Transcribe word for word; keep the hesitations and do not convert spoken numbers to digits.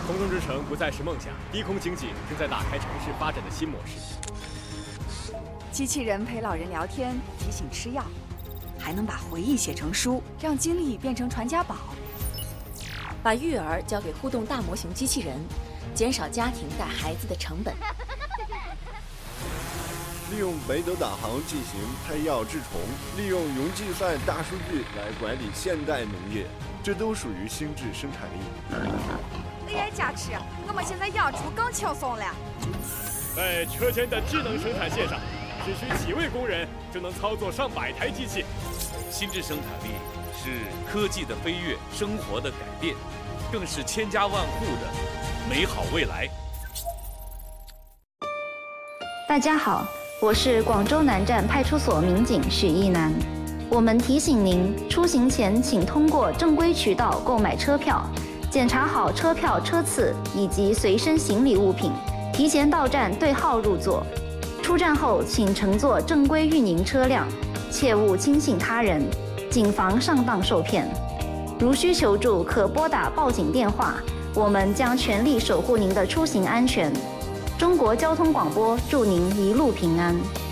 空中之城不再是梦想，低空经济正在打开城市发展的新模式。 机器人陪老人聊天，提醒吃药，还能把回忆写成书，让经历变成传家宝。 把育儿交给互动大模型机器人，减少家庭带孩子的成本。 利用北斗导航进行配药治虫，利用云计算大数据来管理现代农业，这都属于心智生产力。 A I 加持，我们现在养猪更轻松了。 在车间的智能生产线上，只需几位工人就能操作上百台机器。 心智生产力是科技的飞跃，生活的改变，更是千家万户的美好未来。 大家好，我是广州南站派出所民警许一楠。我们提醒您，出行前请通过正规渠道购买车票，检查好车票车次以及随身行李物品，提前到站对号入座。出站后请乘坐正规运营车辆，切勿轻信他人，谨防上当受骗。如需求助，可拨打报警电话，我们将全力守护您的出行安全。中国交通广播祝您一路平安。